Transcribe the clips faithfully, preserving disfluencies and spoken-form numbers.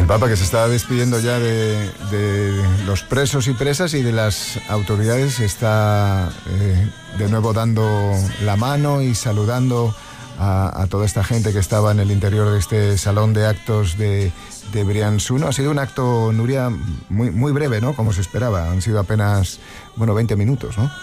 El Papa que se está despidiendo ya de, de los presos y presas y de las autoridades, está eh, de nuevo dando la mano y saludando a, a toda esta gente que estaba en el interior de este salón de actos de, de Brians uno. Ha sido un acto, Nuria, muy, muy breve, ¿no? Como se esperaba. Han sido apenas, bueno, veinte minutos, ¿no?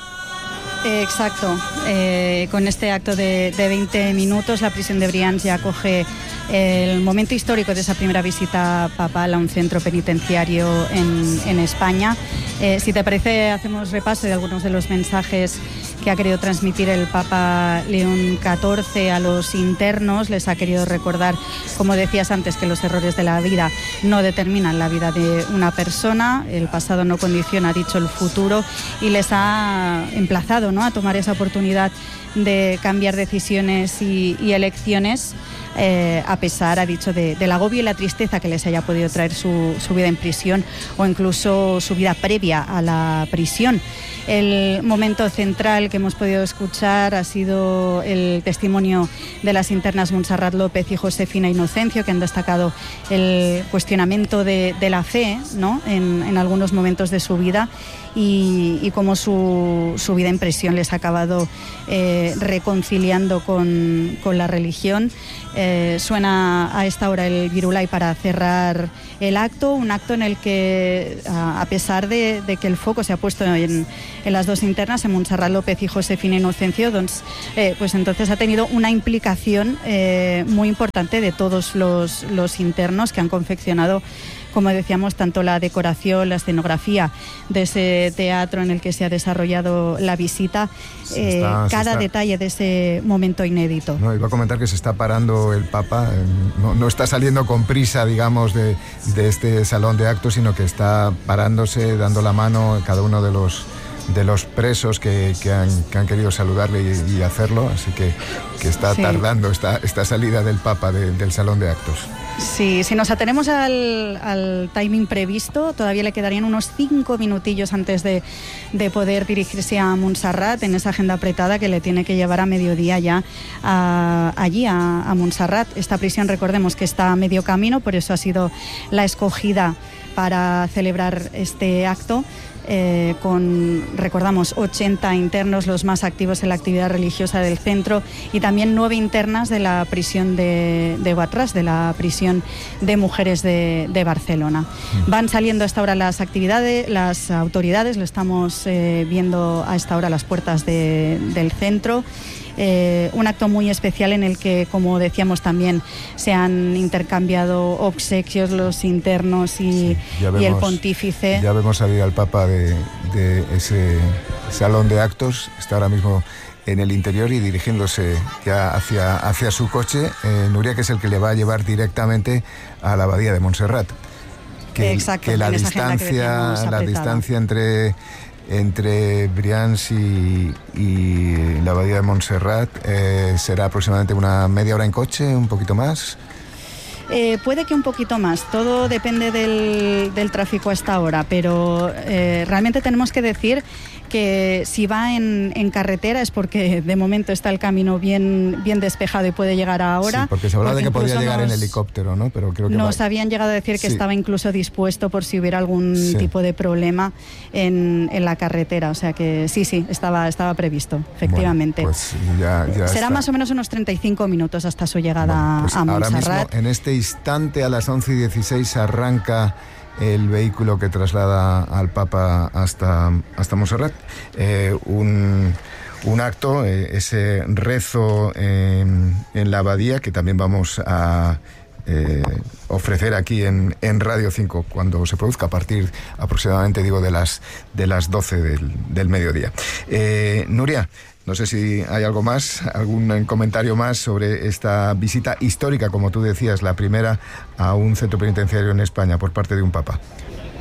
Exacto. Eh, con este acto de, de veinte minutos, la prisión de Brians ya coge el momento histórico de esa primera visita papal a un centro penitenciario en, en España. Eh, si te parece, hacemos repaso de algunos de los mensajes que ha querido transmitir el Papa León catorce a los internos. Les ha querido recordar, como decías antes, que los errores de la vida no determinan la vida de una persona, el pasado no condiciona, ha dicho, el futuro, y les ha emplazado, ¿no?, a tomar esa oportunidad de cambiar decisiones y, y elecciones, eh, a pesar, ha dicho, de, del agobio y la tristeza que les haya podido traer su, su vida en prisión o incluso su vida previa a la prisión. El momento central que hemos podido escuchar ha sido el testimonio de las internas Montserrat López y Josefina Inocencio, que han destacado el cuestionamiento de, de la fe, ¿no?, en, en algunos momentos de su vida, y, y cómo su, su vida en prisión les ha acabado eh, reconciliando con, con la religión. Eh, suena a esta hora el Virulai para cerrar el acto, un acto en el que, a, a pesar de, de que el foco se ha puesto en, en las dos internas, en Montserrat López y Josefina Inocencio, doncs, eh, pues entonces ha tenido una implicación eh, muy importante de todos los, los internos, que han confeccionado, como decíamos, tanto la decoración, la escenografía de ese teatro en el que se ha desarrollado la visita, eh, está, cada está, detalle de ese momento inédito. No, iba a comentar que se está parando el Papa, eh, no, no está saliendo con prisa, digamos, de, de este salón de actos, sino que está parándose, dando la mano a cada uno de los de los presos que, que, han, que han querido saludarle y, y hacerlo, así que, que está sí. tardando esta, esta salida del Papa de, del salón de actos. Sí, si nos atenemos al, al timing previsto, todavía le quedarían unos cinco minutillos antes de, de poder dirigirse a Montserrat, en esa agenda apretada que le tiene que llevar a mediodía ya a, allí, a, a Montserrat. Esta prisión, recordemos que está a medio camino, por eso ha sido la escogida para celebrar este acto. Eh, con, recordamos, ochenta internos, los más activos en la actividad religiosa del centro, y también nueve internas de la prisión de, de Guatras, de la prisión de mujeres de, de Barcelona. Van saliendo a esta hora las actividades, las autoridades, lo estamos eh, viendo a esta hora a las puertas de, del centro. Eh, un acto muy especial en el que, como decíamos, también se han intercambiado obsequios los internos y, sí, vemos, y el pontífice. Ya vemos salir al Papa de, de ese salón de actos, está ahora mismo en el interior y dirigiéndose ya hacia, hacia su coche, eh, Nuria, que es el que le va a llevar directamente a la abadía de Montserrat. Que, Exacto, que la distancia, que la distancia entre entre Brians y, y la abadía de Montserrat eh, será aproximadamente una media hora en coche, un poquito más. Eh, puede que un poquito más, todo depende del, del tráfico a esta hora, pero eh, realmente tenemos que decir que si va en, en carretera es porque de momento está el camino bien, bien despejado y puede llegar ahora. Sí, porque se hablaba de que podía llegar nos, en helicóptero, ¿no? Pero creo que nos va... habían llegado a decir que sí. Estaba incluso dispuesto por si hubiera algún sí. tipo de problema en, en la carretera, o sea que sí, sí, estaba, estaba previsto, efectivamente. Bueno, pues ya, ya será está. Más o menos unos treinta y cinco minutos hasta su llegada bueno, pues a Montserrat. Ahora mismo, en este instante, a las once y dieciséis, arranca el vehículo que traslada al Papa hasta, hasta Montserrat. Eh, un, un acto, eh, ese rezo eh, en la abadía, que también vamos a eh, ofrecer aquí en, en Radio cinco cuando se produzca, a partir aproximadamente, digo, de las, de las doce del, del mediodía. Eh, Nuria, no sé si hay algo más, algún comentario más sobre esta visita histórica, como tú decías, la primera a un centro penitenciario en España por parte de un papa.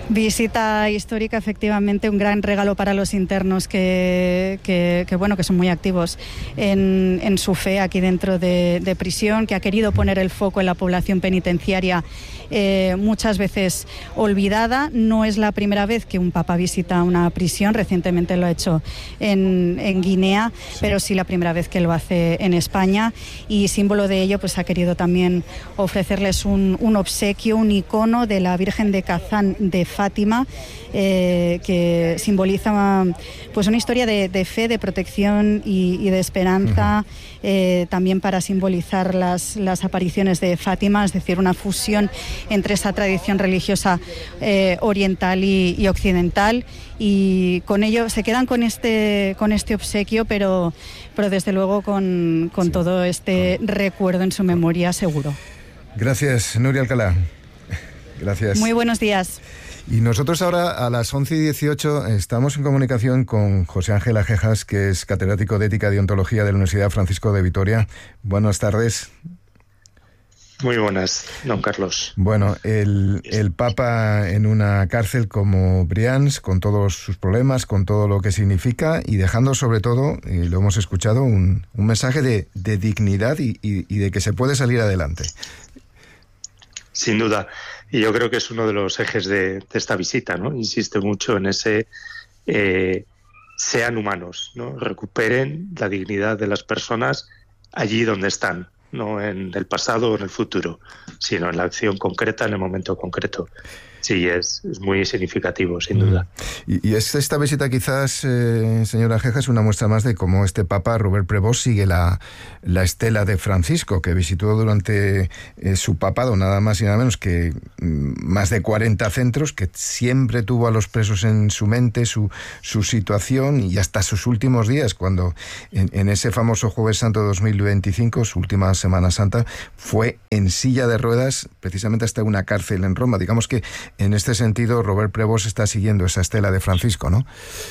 Visita histórica, efectivamente, un gran regalo para los internos que, que, que bueno, que son muy activos en, en su fe aquí dentro de, de prisión, que ha querido poner el foco en la población penitenciaria eh, muchas veces olvidada. No es la primera vez que un papa visita una prisión, recientemente lo ha hecho en, en Guinea, sí. pero sí la primera vez que lo hace en España, y símbolo de ello pues ha querido también ofrecerles un, un obsequio, un icono de la Virgen de Kazán de Fátima, eh, que simboliza pues una historia de, de fe, de protección y, y de esperanza, uh-huh. eh, también para simbolizar las, las apariciones de Fátima, es decir, una fusión entre esa tradición religiosa eh, oriental y, y occidental, y con ello se quedan con este, con este obsequio, pero, pero desde luego con, con sí. todo este recuerdo en su memoria seguro. Gracias, Nuria Alcalá. Gracias. Muy buenos días. Y nosotros ahora a las once y dieciocho estamos en comunicación con José Ángel Ajejas, que es catedrático de Ética y Deontología de la Universidad Francisco de Vitoria. Buenas tardes. Muy buenas, don Carlos. Bueno, el, el Papa en una cárcel como Brians, con todos sus problemas, con todo lo que significa, y dejando sobre todo, y lo hemos escuchado, un, un mensaje de, de dignidad y, y, y de que se puede salir adelante. Sin duda. Y yo creo que es uno de los ejes de, de esta visita, ¿no? Insiste mucho en ese eh, sean humanos, ¿no? Recuperen la dignidad de las personas allí donde están, no en el pasado o en el futuro, sino en la acción concreta, en el momento concreto. Sí, es, es muy significativo, sin duda. Y, y es esta visita quizás, eh, señora Ajejas, es una muestra más de cómo este Papa, Robert Prevost, sigue la, la estela de Francisco, que visitó durante eh, su papado nada más y nada menos que mm, más de cuarenta centros, que siempre tuvo a los presos en su mente, su, su situación, y hasta sus últimos días, cuando en, en ese famoso Jueves Santo dos mil veinticinco, su última Semana Santa, fue en silla de ruedas, precisamente hasta una cárcel en Roma. Digamos que en este sentido, Robert Prevost está siguiendo esa estela de Francisco, ¿no?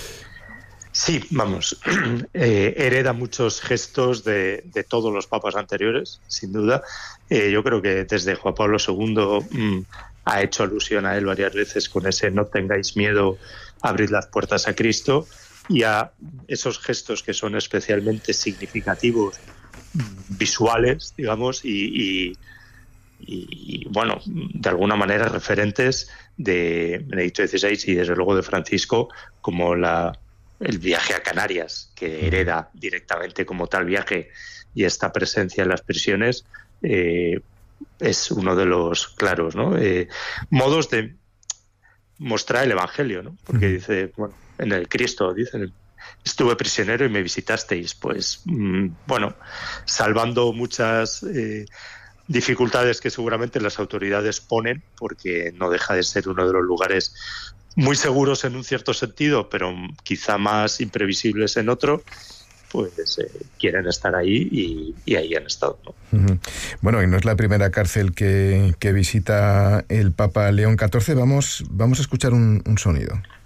Sí, vamos, eh, hereda muchos gestos de, de todos los papas anteriores, sin duda. Eh, yo creo que desde Juan Pablo segundo mmm, ha hecho alusión a él varias veces con ese no tengáis miedo, abrid las puertas a Cristo, y a esos gestos que son especialmente significativos, visuales, digamos, y... y Y, y, bueno, de alguna manera referentes de Benedicto dieciséis y desde luego de Francisco, como la, el viaje a Canarias, que hereda directamente como tal viaje, y esta presencia en las prisiones eh, es uno de los claros, ¿no? Eh, modos de mostrar el Evangelio, ¿no? Porque dice, bueno, en el Cristo, dicen, estuve prisionero y me visitasteis. Pues, mmm, bueno, salvando muchas... Eh, dificultades que seguramente las autoridades ponen, porque no deja de ser uno de los lugares muy seguros en un cierto sentido, pero quizá más imprevisibles en otro, pues eh, quieren estar ahí y, y ahí han estado, ¿no? Uh-huh. Bueno, y no es la primera cárcel que, que visita el Papa León catorce. Vamos, vamos a escuchar un, un sonido.